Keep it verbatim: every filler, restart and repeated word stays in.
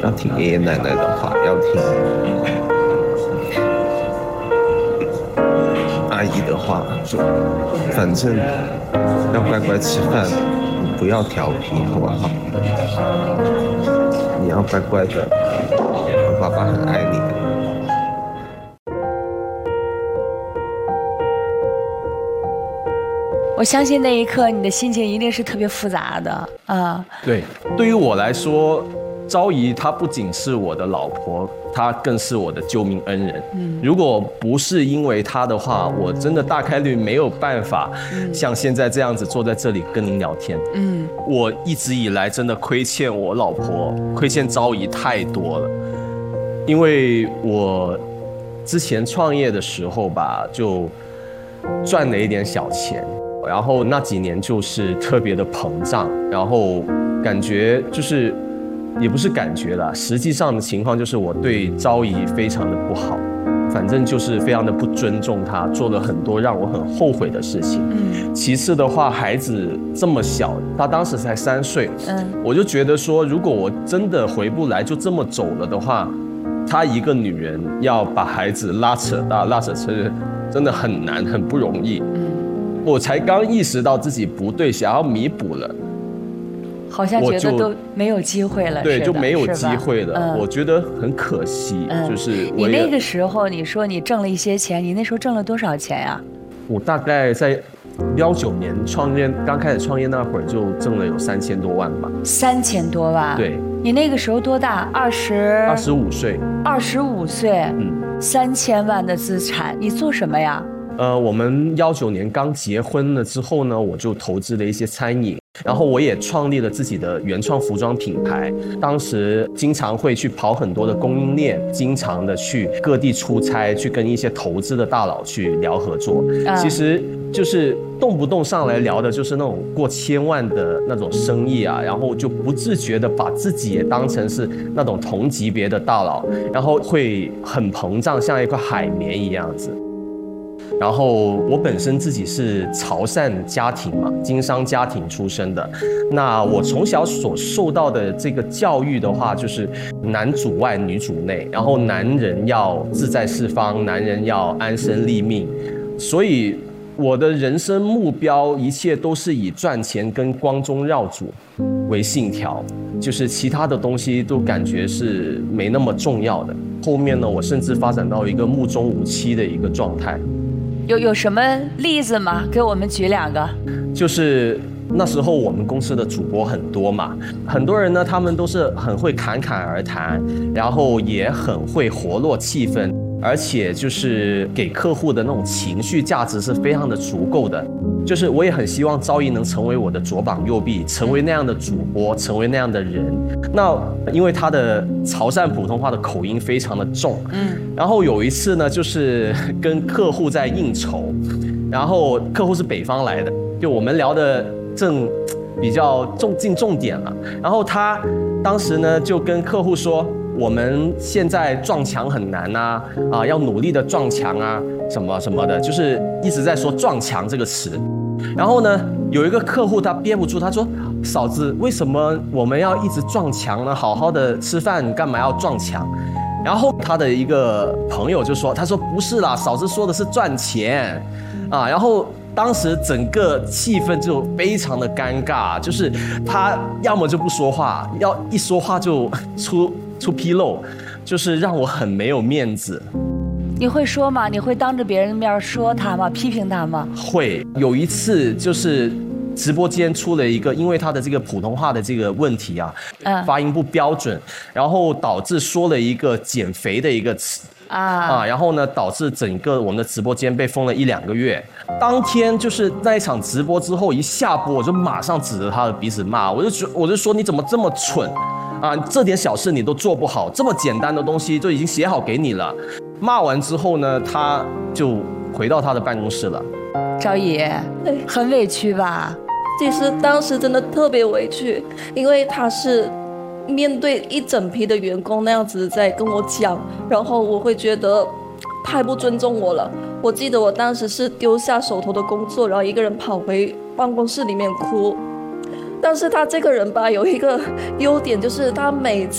要听爷爷奶奶的话，要听阿姨的话，就反正要乖乖吃饭，你不要调皮，好不好？你要乖乖的，爸爸很爱你的。 我相信那一刻你的心情一定是特别复杂的啊。 对，对于我来说，昭仪她不仅是我的老婆，她更是我的救命恩人。嗯，如果不是因为她的话，我真的大概率没有办法像现在这样子坐在这里跟您聊天。嗯，我一直以来真的亏欠我老婆，亏欠昭仪太多了，因为我之前创业的时候吧，就赚了一点小钱。然后那几年就是特别的膨胀，然后感觉就是也不是感觉啦，实际上的情况就是我对昭仪非常的不好，反正就是非常的不尊重她，做了很多让我很后悔的事情。嗯，其次的话，孩子这么小，他当时才三岁，嗯，我就觉得说，如果我真的回不来，就这么走了的话，她一个女人要把孩子拉扯大、拉扯成人，真的很难，很不容易。嗯。我才刚意识到自己不对，想要弥补了， 好像觉得都没有机会了， 对，就没有机会了。嗯、我觉得很可惜，嗯、就是你那个时候，你说你挣了一些钱，你那时候挣了多少钱呀？ 我大概在幺九年创业，刚开始创业那会儿就挣了有三千多万吧。 三千多万？ 对。 你那个时候多大？二十？ 二十五岁。 二十五岁。嗯。三千万的资产，你做什么呀？ 呃，我们幺九年刚结婚了之后呢，我就投资了一些餐饮，然后我也创立了自己的原创服装品牌。当时经常会去跑很多的供应链，经常的去各地出差，去跟一些投资的大佬去聊合作。嗯、其实就是动不动上来聊的就是那种过千万的那种生意啊，然后就不自觉的把自己也当成是那种同级别的大佬，然后会很膨胀，像一块海绵一样子。然后我本身自己是潮汕家庭嘛，经商家庭出身的。那我从小所受到的这个教育的话，就是男主外女主内，然后男人要自在四方，男人要安身立命。所以我的人生目标一切都是以赚钱跟光宗耀祖为信条，就是其他的东西都感觉是没那么重要的。后面呢，我甚至发展到一个目中无妻的一个状态。 有有什么例子吗？给我们举两个。 就是那时候我们公司的主播很多嘛，很多人呢，他们都是很会侃侃而谈，然后也很会活络气氛，而且就是给客户的那种情绪价值是非常的足够的。就是我也很希望昭仪能成为我的左膀右臂，成为那样的主播，成为那样的人。那因为他的潮汕普通话的口音非常的重，嗯，然后有一次呢，就是跟客户在应酬，然后客户是北方来的，就我们聊的正比较重进重点了，然后他当时呢就跟客户说，我们现在撞墙很难啊，啊，要努力的撞墙啊，什么什么的，就是一直在说撞墙这个词。然后呢，有一个客户他憋不住，他说：“嫂子，为什么我们要一直撞墙呢？好好的吃饭，干嘛要撞墙？”然后他的一个朋友就说：“他说不是啦，嫂子说的是赚钱啊。”然后当时整个气氛就非常的尴尬，就是他要么就不说话，要一说话就出出纰漏，就是让我很没有面子。 你会说吗？你会当着别人的面说他吗？批评他吗？ 会。有一次就是直播间出了一个，因为他的这个普通话的这个问题啊，嗯，发音不标准，然后导致说了一个减肥的一个词。啊, 啊，然后呢，导致整个我们的直播间被封了一两个月。当天就是那一场直播之后，一下播我就马上指着他的鼻子骂，我就觉我就说你怎么这么蠢啊！这点小事你都做不好，这么简单的东西就已经写好给你了。骂完之后呢，他就回到他的办公室了。 昭仪，很委屈吧？ 其实当时真的特别委屈，因为他是面对一整批的员工那样子在跟我讲，然后我会觉得太不尊重我了。我记得我当时是丢下手头的工作，然后一个人跑回办公室里面哭。但是他这个人吧，有一个优点，就是他每次